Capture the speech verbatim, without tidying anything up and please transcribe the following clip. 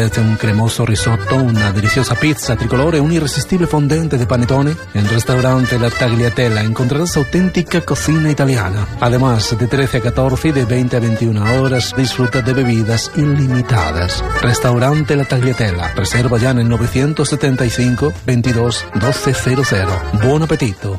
Desde un cremoso risotto, una deliciosa pizza tricolore, un irresistible fondente de panettone. En Restaurante La Tagliatella encontrarás auténtica cocina italiana. Además, de trece a catorce y de veinte a veintiuna horas, disfruta de bebidas ilimitadas. Restaurante La Tagliatella. Reserva ya en el novecientos setenta y cinco, veintidós, doce cero cero. Buon appetito.